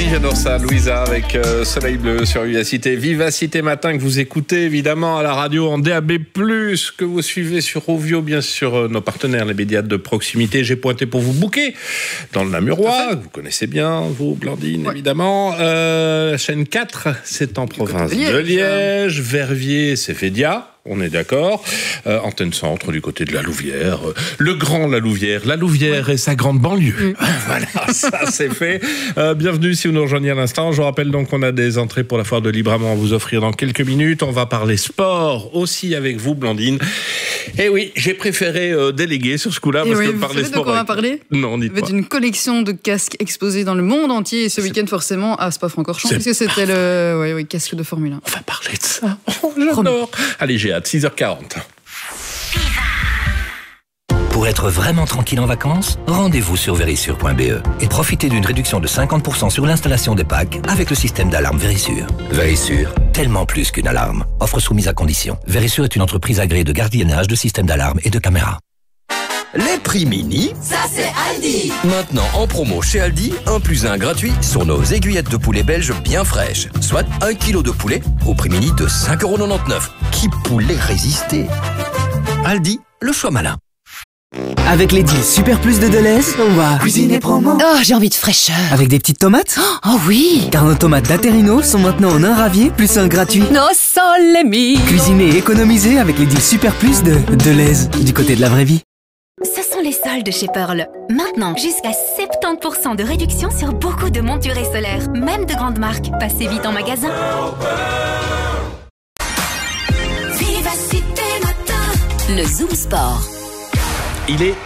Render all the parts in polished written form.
j'adore ça, Louisa avec Soleil Bleu sur Vivacité. Vivacité Matin que vous écoutez évidemment à la radio en DAB+, que vous suivez sur Rovio, bien sûr, nos partenaires, les médias de proximité. J'ai pointé pour vous booker dans le Namurois, que vous connaissez bien, vous, Blandine, évidemment. La chaîne 4, c'est en province de Liège. Verviers, c'est Fédia. On est d'accord. Antenne Centre du côté de la Louvière. Le grand la Louvière et sa grande banlieue. Voilà, ça c'est fait. Bienvenue si vous nous rejoignez à l'instant. Je vous rappelle donc qu'on a des entrées pour la foire de Libramont à vous offrir dans quelques minutes. On va parler sport aussi avec vous, Blandine. Et oui, j'ai préféré déléguer sur ce coup-là parce que parler sport. De quoi on va parler ? Non, dites pas. D'une collection de casques exposés dans le monde entier et ce week-end forcément à Spa-Francorchamps puisque c'était le casque de Formule 1. On va parler de ça. Oh, j'adore. Allez, j'ai hâte. 6h40. Pour être vraiment tranquille en vacances, rendez-vous sur Verisure.be et profitez d'une réduction de 50% sur l'installation des packs avec le système d'alarme Verisure. Verisure, tellement plus qu'une alarme. Offre soumise à condition. Verisure est une entreprise agréée de gardiennage de systèmes d'alarme et de caméras. Les prix mini, ça c'est Aldi. Maintenant en promo chez Aldi, 1 + 1 gratuit sur nos aiguillettes de poulet belge bien fraîches. Soit 1 kg de poulet au prix mini de 5,99 €. Qui pourrait résister ? Aldi, le choix malin. Avec les deals Super Plus de Deleuze, on va cuisiner promo. Oh, j'ai envie de fraîcheur. Avec des petites tomates. Oh oui. Car nos tomates d'Aterino sont maintenant en 1 ravier plus 1 gratuit. No sole mio. Cuisiner et économiser avec les deals Super Plus de Deleuze, du côté de la vraie vie. Ce sont les soldes chez Pearl. Maintenant, jusqu'à 70% de réduction sur beaucoup de montures solaires, même de grandes marques. Passez vite en magasin. Vivacité Matin. Le Zoom Sport. Il est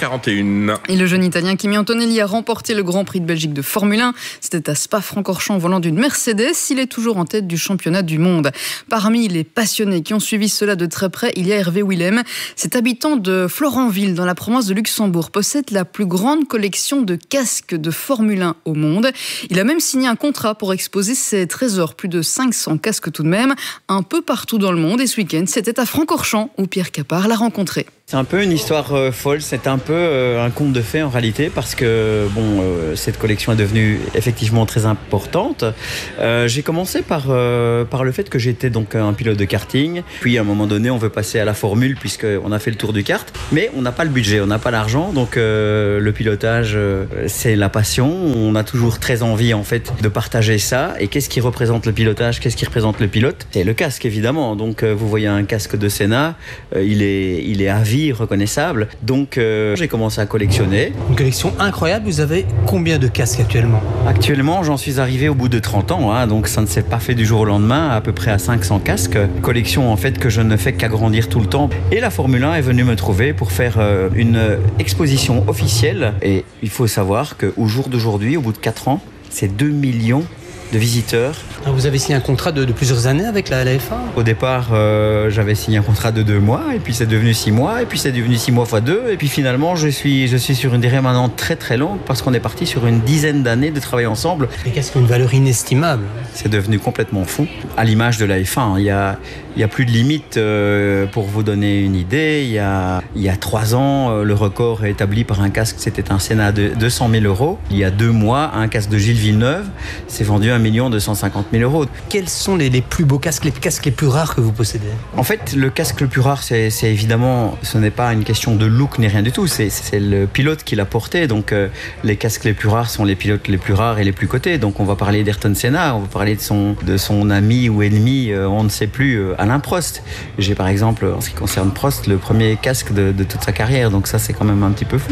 6h41. Et le jeune Italien Kimi Antonelli a remporté le Grand Prix de Belgique de Formule 1. C'était à Spa-Francorchamps au volant d'une Mercedes. Il est toujours en tête du championnat du monde. Parmi les passionnés qui ont suivi cela de très près, il y a Hervé Willem. Cet habitant de Florenville, dans la province de Luxembourg, possède la plus grande collection de casques de Formule 1 au monde. Il a même signé un contrat pour exposer ses trésors, plus de 500 casques tout de même, un peu partout dans le monde. Et ce week-end, c'était à Francorchamps où Pierre Capard l'a rencontré. C'est un peu une histoire folle, c'est un peu un conte de fées en réalité parce que cette collection est devenue effectivement très importante. J'ai commencé par le fait que j'étais donc un pilote de karting, puis à un moment donné on veut passer à la formule puisqu'on a fait le tour du kart, mais on n'a pas le budget, on n'a pas l'argent, donc le pilotage c'est la passion, on a toujours très envie en fait de partager ça. Et qu'est-ce qui représente le pilotage, qu'est-ce qui représente le pilote ? C'est le casque évidemment, donc vous voyez un casque de Senna, il est à vie reconnaissable. Donc j'ai commencé à collectionner. Une collection incroyable. Vous avez combien de casques actuellement ? Actuellement, j'en suis arrivé au bout de 30 ans. Donc ça ne s'est pas fait du jour au lendemain, à peu près à 500 casques. Collection en fait que je ne fais qu'agrandir tout le temps. Et la Formule 1 est venue me trouver pour faire une exposition officielle. Et il faut savoir qu'au jour d'aujourd'hui, au bout de 4 ans, c'est 2 millions de visiteurs. Vous avez signé un contrat de plusieurs années avec la F1 ? Au départ, j'avais signé un contrat de 2 mois, et puis c'est devenu 6 mois, et puis c'est devenu 6 mois x 2, et puis finalement, je suis sur une durée maintenant très très longue, parce qu'on est parti sur une dizaine d'années de travail ensemble. Les casques ont une valeur inestimable. C'est devenu complètement fou. À l'image de la F1, il y a plus de limite. Pour vous donner une idée, il y a 3 ans, le record est établi par un casque, c'était un Senna de 200 000 €. Il y a 2 mois, un casque de Gilles Villeneuve s'est vendu 1 250 000 €. Quels sont les plus beaux casques, les casques les plus rares que vous possédez ? En fait, le casque le plus rare, c'est évidemment, ce n'est pas une question de look ni rien du tout, c'est le pilote qui l'a porté. Donc les casques les plus rares sont les pilotes les plus rares et les plus cotés. Donc on va parler d'Ayrton Senna, on va parler de son ami ou ennemi, on ne sait plus, Alain Prost. J'ai par exemple, en ce qui concerne Prost, le premier casque de toute sa carrière, donc ça c'est quand même un petit peu fou.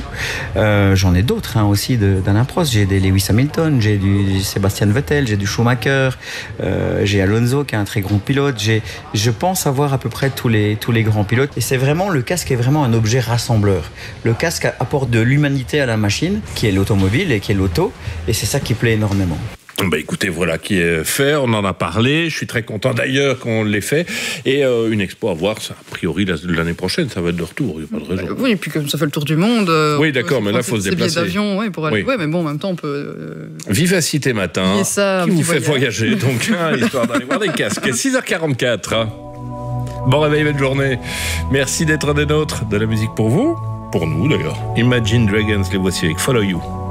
J'en ai d'autres aussi d'Alain Prost, j'ai des Lewis Hamilton, j'ai du Sébastien Vettel, j'ai du Schumacher, j'ai Alonso qui est un très grand pilote, je pense avoir à peu près tous les grands pilotes. Et c'est vraiment, le casque est vraiment un objet rassembleur. Le casque apporte de l'humanité à la machine, qui est l'automobile et qui est l'auto, et c'est ça qui plaît énormément. Écoutez, voilà qui est fait, on en a parlé, je suis très content d'ailleurs qu'on l'ait fait, et une expo à voir, ça, a priori l'année prochaine, ça va être de retour, il n'y a pas de raison. Oui, et puis comme ça fait le tour du monde. Oui, d'accord, mais là il faut se déplacer. Billets d'avion, pour aller. Oui. Ouais, mais bon, en même temps on peut. Vivacité Matin, ça, qui vous fait voyager, donc histoire d'aller voir des casques. 6h44. Bon réveil, belle journée. Merci d'être des nôtres, de la musique pour vous, pour nous d'ailleurs. Imagine Dragons, les voici avec Follow You.